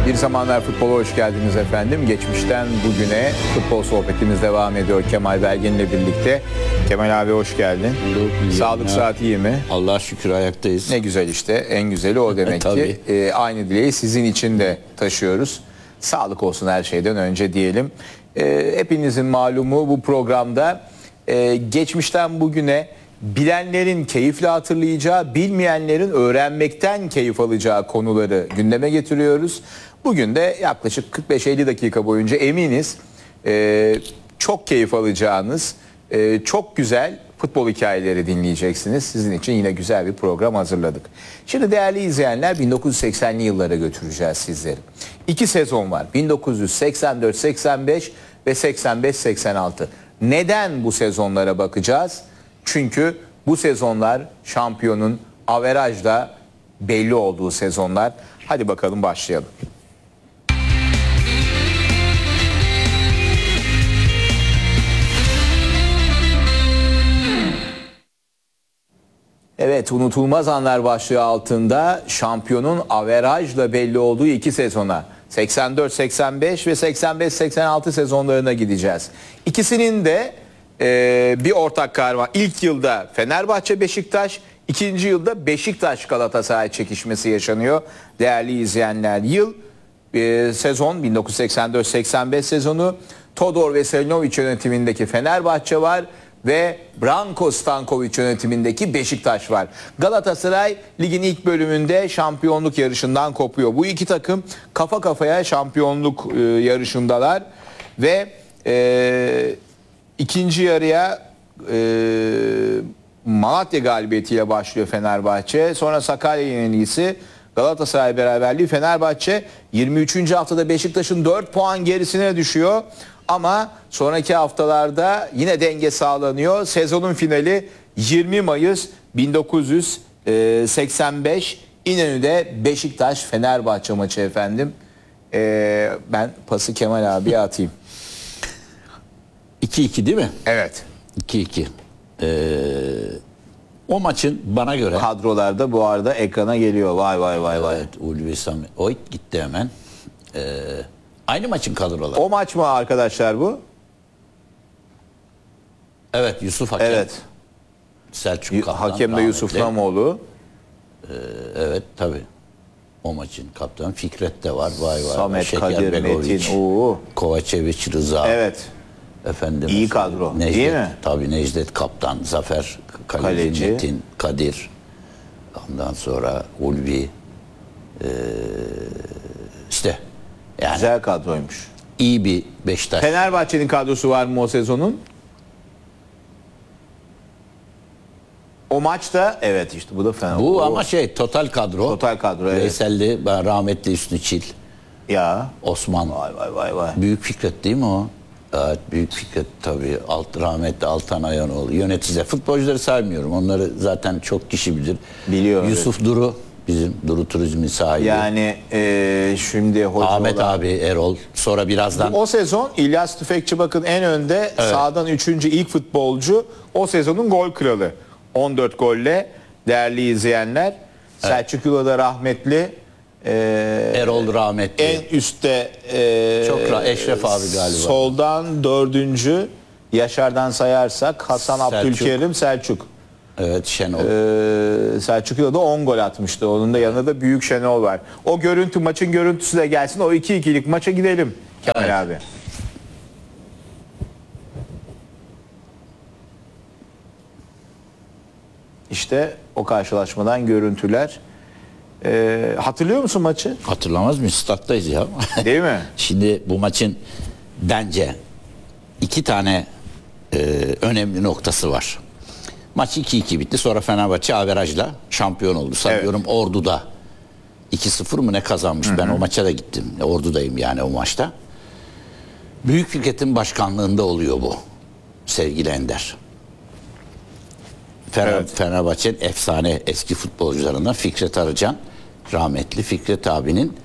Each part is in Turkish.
Bir Zamanlar Futbol'a hoş geldiniz efendim. Geçmişten bugüne futbol sohbetimiz devam ediyor Kemal Belgin'le birlikte. Kemal abi hoş geldin. Sağlık saat iyi mi? Allah'a şükür ayaktayız. Ne güzel işte. En güzeli o demek ki. Aynı dileği sizin için de taşıyoruz. Sağlık olsun her şeyden önce diyelim. Hepinizin malumu bu programda geçmişten bugüne bilenlerin keyifle hatırlayacağı, bilmeyenlerin öğrenmekten keyif alacağı konuları gündeme getiriyoruz. Bugün de yaklaşık 45-50 dakika boyunca eminiz çok keyif alacağınız, çok güzel futbol hikayeleri dinleyeceksiniz. Sizin için yine güzel bir program hazırladık. Şimdi değerli izleyenler 1980'li yıllara götüreceğiz sizleri. 2 sezon var. 1984-85 ve 85-86. Neden bu sezonlara bakacağız? Çünkü bu sezonlar şampiyonun averajla belli olduğu sezonlar. Hadi bakalım başlayalım. Evet, unutulmaz anlar başlığı altında şampiyonun averajla belli olduğu 2 sezona 84-85 ve 85-86 sezonlarına gideceğiz. İkisinin de bir ortak kahraman. İlk yılda Fenerbahçe Beşiktaş, ikinci yılda Beşiktaş Galatasaray çekişmesi yaşanıyor. Değerli izleyenler, sezon 1984-85 sezonu. Todor Veselinovic yönetimindeki Fenerbahçe var ve Branko Stankovic yönetimindeki Beşiktaş var. Galatasaray ligin ilk bölümünde şampiyonluk yarışından kopuyor. Bu iki takım kafa kafaya şampiyonluk yarışındalar ve ikinci yarıya Malatya galibiyetiyle başlıyor Fenerbahçe. Sonra Sakarya yenilgisi, Galatasaray beraberliği. Fenerbahçe 23. haftada Beşiktaş'ın 4 puan gerisine düşüyor. Ama sonraki haftalarda yine denge sağlanıyor. Sezonun finali 20 Mayıs 1985 İnönü'de Beşiktaş-Fenerbahçe maçı efendim. Ben pası Kemal abiye atayım. 2-2 değil mi? Evet. 2-2. O maçın bana göre... Kadrolarda bu arada ekrana geliyor. Vay vay vay vay. Evet, Ulvi Sami. Oy gitti hemen. Aynı maçın kadroları. O maç mı arkadaşlar bu? Evet, Yusuf Hakem. Evet. Selçuk Kaptan. Hakem de Yusuf Namoğlu. Evet tabii. O maçın kaptanı Fikret de var. Vay vay. Samet, Şeker Kadir, Begoviç, Metin. Kovačević, Rıza. Evet. Efendim. İyi kadro. Necdet, değil mi? Tabii Necdet Kaptan, Zafer Kaleci, Metin, Kadir. Ondan sonra Ulvi. İşte. Yani güzel kadroymuş. iyi bir Beşiktaş. Fenerbahçe'nin kadrosu var mı o sezonun? O maçta evet işte bu da Fenerbahçe. Bu ama total kadro. Total kadro, evet. Veysel'li, rahmetli Hüsnü Çil. Ya. Osman. Vay vay vay vay. Büyük Fikret değil mi o? Evet, Büyük Fikret tabii. Rahmetli Altan Ayanoğlu. Yöneticiler. Futbolcuları saymıyorum. Onları zaten çok kişi bilir. Biliyor. Yusuf evet. Duru. Bizim Duru Turizm'in sahibi. Yani şimdi hoca Ahmet olan... abi, Erol. Sonra birazdan... O sezon İlyas Tüfekçi bakın en önde, evet. Sağdan 3. ilk futbolcu. O sezonun gol kralı. 14 golle değerli izleyenler. Evet. Selçuk Yula'da rahmetli. Erol rahmetli. En üstte çok Eşref abi galiba. Soldan 4. Yaşar'dan sayarsak Hasan Abdülkerim Selçuk. Evet, Şenol. Selçuk Yula'da 10 gol atmıştı. Onun da yanında da Büyük Şenol var. O görüntü, maçın görüntüsü de gelsin. O 2-2'lik maça gidelim Kemal evet. abi. İşte o karşılaşmadan görüntüler. Hatırlıyor musun maçı? Hatırlamaz mıyız? Stat'tayız ya. Değil mi? Şimdi bu maçın bence 2 tane önemli noktası var. Maç 2-2 bitti. Sonra Fenerbahçe averajla şampiyon oldu. Sanıyorum evet. Ordu'da 2-0 mı ne kazanmış? Hı-hı. Ben o maça da gittim. Ordu'dayım yani o maçta. Büyük Fikret'in başkanlığında oluyor bu. Sevgili Ender. Evet. Fenerbahçe'nin efsane eski futbolcularından Fikret Arıcan, rahmetli Fikret abinin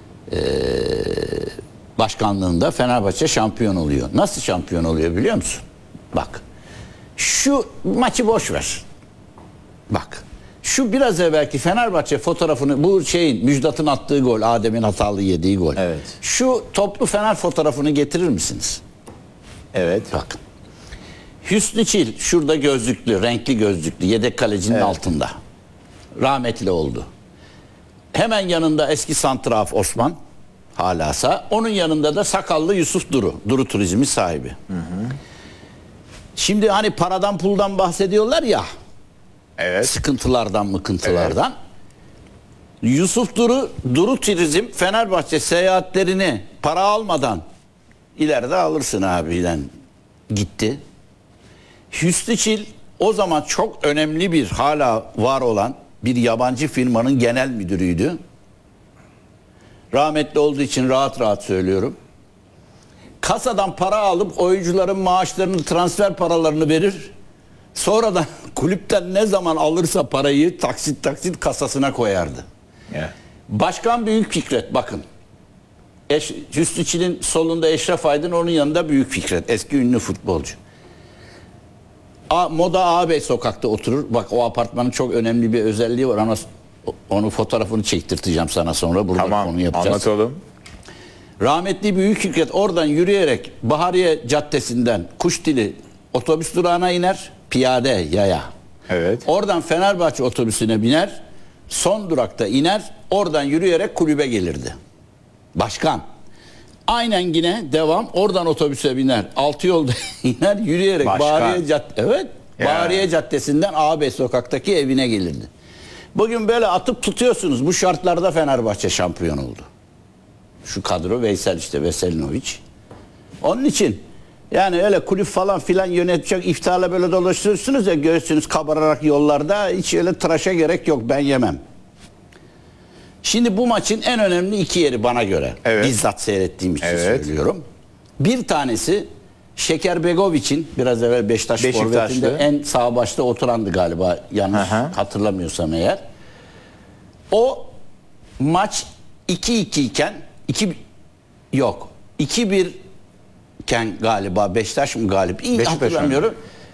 başkanlığında Fenerbahçe şampiyon oluyor. Nasıl şampiyon oluyor biliyor musun? Bak. Şu maçı boş ver. Bak. Şu Şu biraz evvelki Fenerbahçe fotoğrafını, bu şeyin Müjdat'ın attığı gol, Adem'in hatalı yediği gol. Evet. Şu toplu Fener fotoğrafını getirir misiniz? Evet. Bakın. Hüsnü Çil şurada gözlüklü, renkli gözlüklü, yedek kalecinin altında. Rahmetli oldu. Hemen yanında eski santraf Osman, halasa. Onun yanında da sakallı Yusuf Duru. Duru Turizmi sahibi. Şimdi hani paradan puldan bahsediyorlar ya. Evet. Sıkıntılardan mıkıntılardan. Yusuf Duru Turizm Fenerbahçe seyahatlerini para almadan ileride alırsın abiyle gitti. Hüsnü Çil o zaman çok önemli bir, hala var olan bir yabancı firmanın genel müdürüydü. Rahmetli olduğu için rahat rahat söylüyorum. Kasadan para alıp oyuncuların maaşlarını, transfer paralarını verir. Sonradan kulüpten ne zaman alırsa parayı taksit kasasına koyardı. Evet. Başkan Büyük Fikret, bakın. Hüsnü Çil'in solunda Eşref Aydın, onun yanında Büyük Fikret, eski ünlü futbolcu. Moda Ağabey sokakta oturur. Bak, o apartmanın çok önemli bir özelliği var ama onu fotoğrafını çektirteceğim sana sonra. Burada Tamam, konu yapacağız. anlatalım. Rahmetli Büyük Fikret oradan yürüyerek Bahariye Caddesi'nden Kuşdili otobüs durağına iner. Piyade, yaya. Evet. Oradan Fenerbahçe otobüsüne biner. Son durakta iner. Oradan yürüyerek kulübe gelirdi. Başkan. Aynen yine devam. Oradan otobüse biner. Altı yolda iner, yürüyerek Başkan. Bahariye Caddesi'nden Ağabey sokaktaki evine gelirdi. Bugün böyle atıp tutuyorsunuz. Bu şartlarda Fenerbahçe şampiyon oldu. Şu kadro Veysel, işte Veselinovic. Onun için yani öyle kulüp falan filan yönetecek iftiharla böyle dolaşıyorsunuz ya, göğsünüz kabararak yollarda, hiç öyle tıraşa gerek yok, ben yemem. Şimdi bu maçın en önemli iki yeri bana göre. Evet. Bizzat seyrettiğim için Evet. söylüyorum. Bir tanesi Şeker Begoviç'in, biraz evvel Beşiktaş'ta en sağ başta oturandı galiba, yanlış hatırlamıyorsam eğer. O maç 2-2 iken 2-1 iken galiba Beşiktaş mı galip? İyi hatırlamıyorum.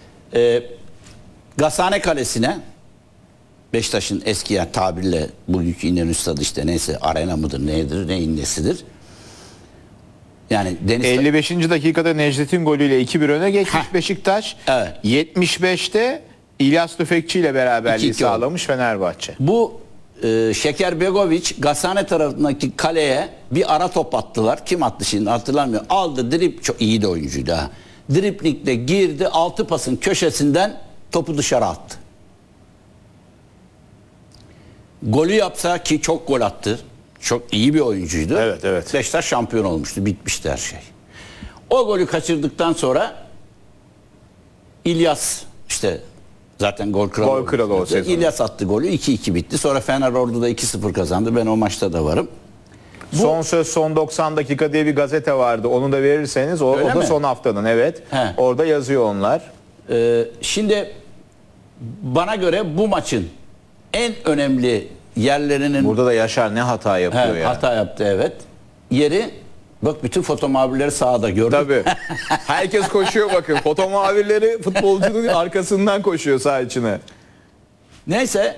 Gazhane Kalesi'ne, Beşiktaş'ın eski tabirle bugünkü İnönü Stadı, işte neyse, arena mıdır nedir, neyin nesidir. Yani 55. dakikada Necdet'in golüyle 2-1 öne geçmiş Beşiktaş. Evet. 75'te İlyas Tüfekçi ile beraberliği 2-2 sağlamış Fenerbahçe. Bu Şeker Begoviç Gazhane tarafındaki kaleye bir ara top attılar. Kim attı şimdi hatırlamıyorum. Aldı, çok iyi de oyuncuydu ha. Driplingle girdi, 6 pasın köşesinden topu dışarı attı. Golü yapsa, ki çok gol attı, çok iyi bir oyuncuydu. Evet. Beşiktaş şampiyon olmuştu, bitmişti her şey. O golü kaçırdıktan sonra İlyas, işte zaten gol kralı o sezon. İlyas attı golü, 2-2 bitti. Sonra Fener Ordu'da 2-0 kazandı. Ben o maçta da varım. Son söz son 90 dakika diye bir gazete vardı. Onu da verirseniz o da mi? son haftanın, evet. He. Orada yazıyor onlar. Şimdi bana göre bu maçın en önemli yerlerinin... Burada da Yaşar ne hata yapıyor ya. Hata yaptı, evet. Yeri, bak bütün foto muhabirleri sahada gördüm. Tabii. Herkes koşuyor bakın. Foto muhabirleri futbolcunun arkasından koşuyor saha içine. Neyse.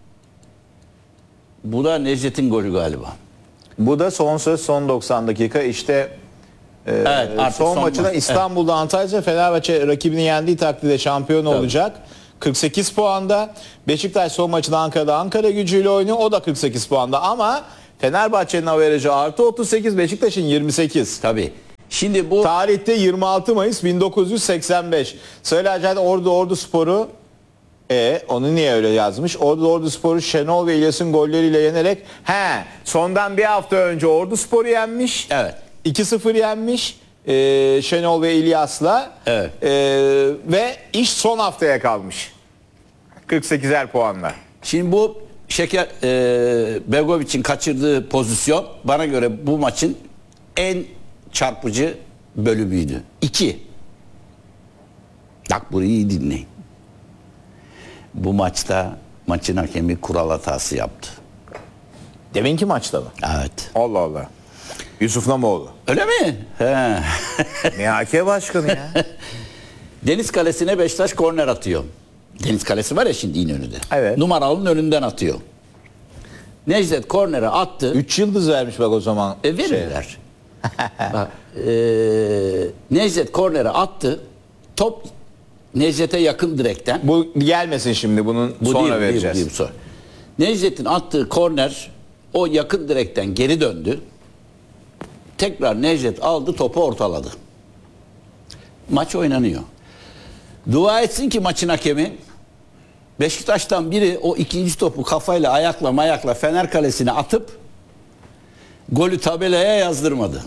Bu da Necdet'in golü galiba. Bu da son söz son 90 dakika. İşte son maçına İstanbul'da Antalya Fenerbahçe rakibini yendiği takdirde şampiyon olacak. 48 puanda. Beşiktaş son maçını Ankara'da Ankara Gücü'yle oynuyor. O da 48 puanda ama Fenerbahçe'nin averajı artı 38, Beşiktaş'ın 28. Tabii. Şimdi bu tarihte 26 Mayıs 1985. Söylerken Ordu Sporu, onu niye öyle yazmış? Ordu Sporu Şenol ve İlyas'ın golleriyle yenerek sondan bir hafta önce Ordu Sporu yenmiş. Evet. 2-0 yenmiş. Şenol ve İlyas'la. Evet. Ve iş son haftaya kalmış. 48'er puanla. Şimdi bu Şeker Begoviç'in kaçırdığı pozisyon bana göre bu maçın en çarpıcı bölümüydü. 2. Bak, burayı iyi dinleyin. Bu maçta maçın hakemi kural hatası yaptı. Deminki maçta mı? Evet. Allah Allah. Yusuf Namoğlu. Öyle mi? He. MHK başkanı ya. Deniz Kalesi'ne Beşiktaş korner atıyor. Deniz Kalesi var ya şimdi İnönü'de. Evet. Numaralının önünden atıyor. Necdet kornere attı. 3 yıldız vermiş bak o zaman. Verirler. Bak, Necdet kornere attı. Top Necdet'e yakın direkten. Bu gelmesin şimdi, bunun Bu sonra değil, vereceğiz. değil, sonra. Necdet'in attığı korner o yakın direkten geri döndü. Tekrar Necdet aldı, topu ortaladı. Maç oynanıyor. Dua etsin ki maçın hakemi Beşiktaş'tan biri o ikinci topu kafayla ayakla Fener Kalesi'ne atıp golü tabelaya yazdırmadı.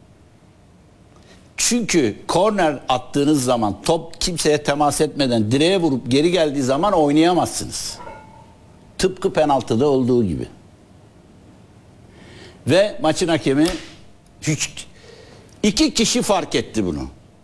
Çünkü korner attığınız zaman top kimseye temas etmeden direğe vurup geri geldiği zaman oynayamazsınız. Tıpkı penaltıda olduğu gibi. Ve maçın hakemi iki kişi fark etti bunu.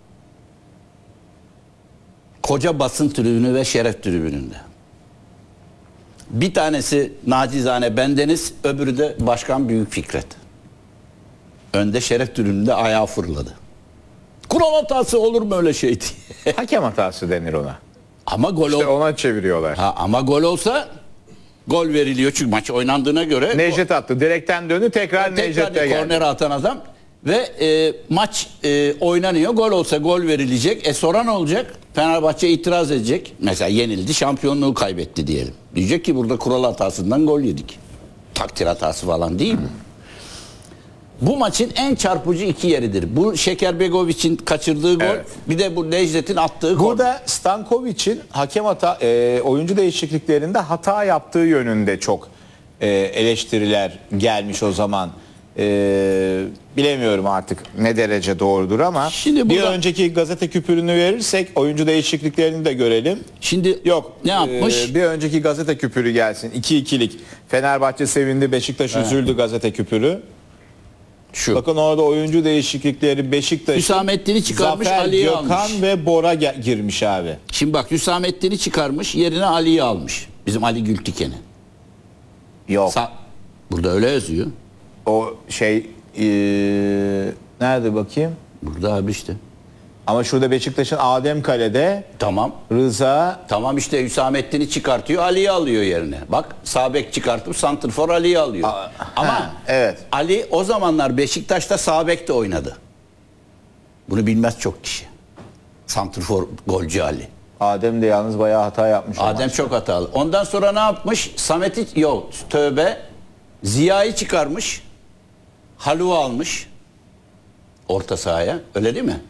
Koca basın tribünü ve şeref tribününde. Bir tanesi nacizane bendeniz, öbürü de Başkan Büyük Fikret. Önde şeref tribününde ayağı fırladı. Kural hatası olur mu öyle şey diye. Hakem hatası denir ona. Ama gol İşte ona çeviriyorlar. ama gol olsa gol veriliyor çünkü maç oynandığına göre. Necdet attı. Direkten döndü, tekrar Necdet'e geldi. Kornere atan adam ve maç oynanıyor. Gol olsa gol verilecek. Sonra ne olacak? Fenerbahçe itiraz edecek. Mesela yenildi, şampiyonluğu kaybetti diyelim. Diyecek ki burada kural hatasından gol yedik. Takdir hatası falan değil mi? Bu maçın en çarpıcı iki yeridir. Bu Şekerbegoviç'in kaçırdığı gol, Evet. bir de bu Necdet'in attığı gol. Burada Stankovic'in hakem oyuncu değişikliklerinde hata yaptığı yönünde çok eleştiriler gelmiş o zaman. Bilemiyorum artık ne derece doğrudur ama Şimdi bir burada- önceki gazete küpürünü verirsek oyuncu değişikliklerini de görelim. Şimdi Yok. ne yapmış? Bir önceki gazete küpürü gelsin. 2-2'lik. Fenerbahçe sevindi, Beşiktaş üzüldü gazete küpürü. Şu. Bakın orada oyuncu değişiklikleri Beşiktaş. Hüsamettin'i çıkarmış, Zafer, Ali'yi Gökhan almış. ve Bora girmiş abi. Şimdi bak Hüsamettin'i çıkarmış, yerine Ali'yi almış. Bizim Ali Gültiken'i. Yok. Burada öyle yazıyor. O şey nerede bakayım? Burada abi işte. Ama şurada Beşiktaş'ın Adem Kale'de Tamam. Rıza Tamam işte Hüsamettin'i çıkartıyor, Ali'yi alıyor yerine. Bak sağ bek çıkartıp santrfor Ali'yi alıyor. Ama evet. Ali o zamanlar Beşiktaş'ta sağ bek de oynadı. Bunu bilmez çok kişi. Santrfor golcü Ali. Adem de yalnız bayağı hata yapmış. o Adem maçta. çok hatalı. Ondan sonra ne yapmış? Samet'i yok tövbe. Ziya'yı çıkarmış. Haluk'u almış. Orta sahaya. Öyle değil mi?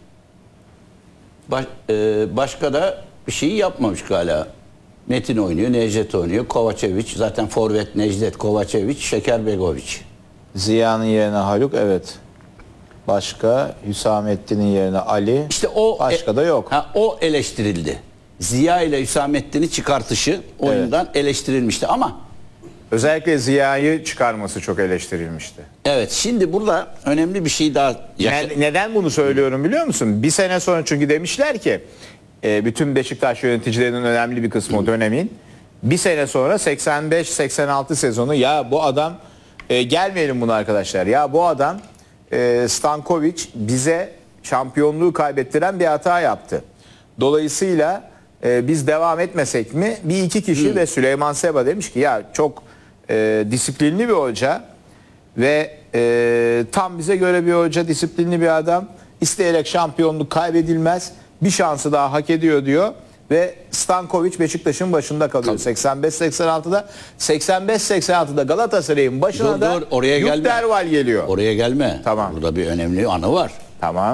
Başka da bir şey yapmamış galiba. Metin oynuyor, Necdet oynuyor. Kovačević zaten forvet Necdet, Kovačević, Şekerbegović. Ziya'nın yerine Haluk, evet. Başka Hüsamettin'in yerine Ali. İşte o Başka da yok. O eleştirildi. Ziya ile Hüsamettin'i çıkartışı oyundan eleştirilmişti ama Özellikle Ziya'yı çıkarması çok eleştirilmişti. evet şimdi burada önemli bir şey daha Neden bunu söylüyorum biliyor musun? Bir sene sonra çünkü demişler ki bütün Beşiktaş yöneticilerinin önemli bir kısmı o dönemin. Bir sene sonra 85-86 sezonu ya bu adam gelmeyelim buna arkadaşlar. Ya bu adam Stankovic bize şampiyonluğu kaybettiren bir hata yaptı. Dolayısıyla biz devam etmesek mi? Bir iki kişi ve Süleyman Seba demiş ki ya çok disiplinli bir hoca ve tam bize göre bir hoca, disiplinli bir adam. İsteyerek şampiyonluk kaybedilmez. Bir şansı daha hak ediyor diyor. Ve Stankovic Beşiktaş'ın başında kalıyor. 85-86'da. 85-86'da Galatasaray'ın başına Dur, da oraya gelme. Yurtderval geliyor. Oraya gelme. Tamam. Burada bir önemli anı var. Tamam.